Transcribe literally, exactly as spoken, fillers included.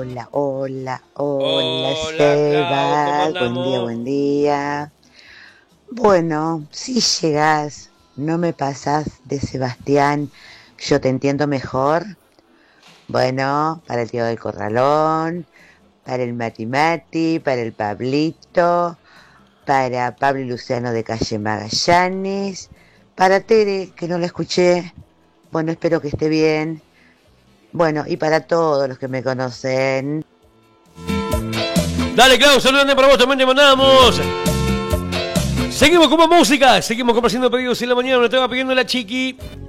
hola, hola, hola, Hola, Sebas. Clau, ¿cómo Buen día, andamos? buen día. Bueno, si llegás, no me pasás de Sebastián, yo te entiendo mejor. Bueno, para el tío del Corralón, para el Mati Mati, para el Pablito, para Pablo y Luciano de Calle Magallanes, para Tere, que no la escuché. Bueno, espero que esté bien. Bueno, y para todos los que me conocen. Dale, Clau, saludando para vos, también te mandamos. Seguimos con más música, seguimos compartiendo pedidos en la mañana, me estaba pidiendo la chiqui.